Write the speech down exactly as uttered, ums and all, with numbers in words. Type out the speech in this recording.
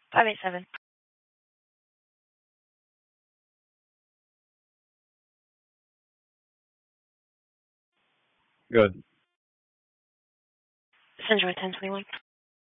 five eight seven. Good. Central ten twenty one.